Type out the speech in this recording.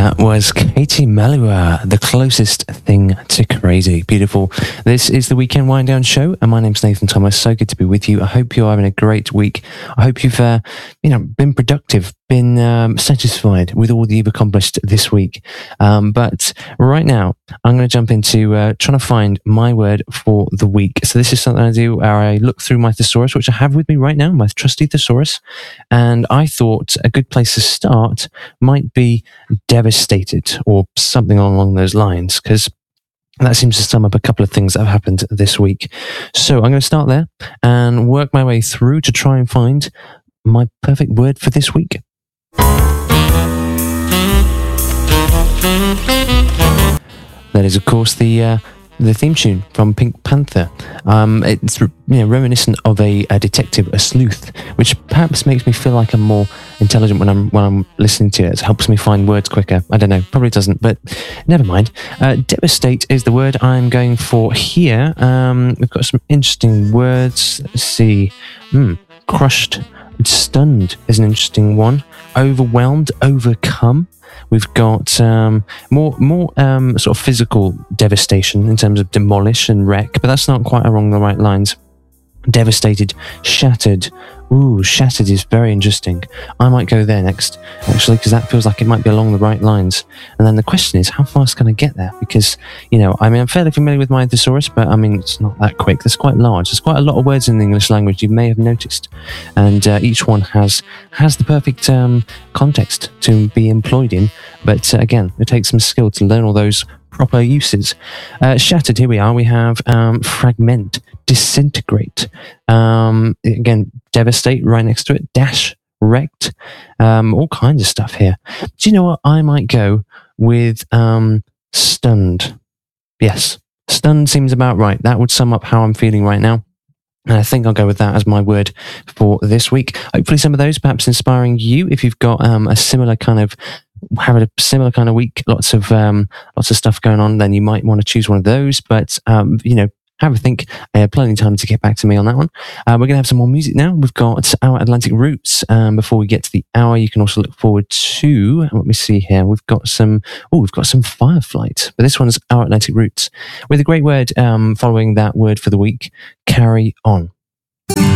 That was Katie Melua, The Closest Thing to Crazy. Beautiful. This is the Weekend Wind Down Show, and my name's Nathan Thomas. So good to be with you. I hope you're having a great week. I hope you've, been productive, been satisfied with all that you've accomplished this week. But right now, I'm going to jump into trying to find my word for the week. So this is something I do where I look through my thesaurus, which I have with me right now, my trusty thesaurus, and I thought a good place to start might be devastated or something along those lines, because that seems to sum up a couple of things that have happened this week. So I'm going to start there and work my way through to try and find my perfect word for this week. That is, of course, the theme tune from Pink Panther. It's reminiscent of a detective, a sleuth, which perhaps makes me feel like I'm more intelligent when I'm listening to it. It helps me find words quicker. I don't know, probably doesn't, but never mind. Devastate is the word I'm going for here. We've got some interesting words. Let's see. Crushed, stunned is an interesting one. Overwhelmed, overcome. We've got more sort of physical devastation in terms of demolish and wreck, but that's not quite along the right lines. Devastated, shattered. Ooh, shattered is very interesting. I might go there next, actually, because that feels like it might be along the right lines. And then the question is, how fast can I get there? Because, I'm fairly familiar with my thesaurus, but it's not that quick. It's quite large. There's quite a lot of words in the English language, you may have noticed. And each one has the perfect context to be employed in. But again, it takes some skill to learn all those proper uses. Shattered, here we are. We have fragment, disintegrate. Again, devastate right next to it. Dash, wrecked. All kinds of stuff here. Do you know what? I might go with stunned. Yes, stunned seems about right. That would sum up how I'm feeling right now. And I think I'll go with that as my word for this week. Hopefully some of those perhaps inspiring you if you've got a similar kind of week, lots of stuff going on, then you might want to choose one of those. But have a think. Plenty of time to get back to me on that one. We're going to have some more music now. We've got Our Atlantic Roots. Before we get to the hour, you can also look forward to, let me see here, we've got some Fireflight. But this one's Our Atlantic Roots with a great word following that word for the week, carry on.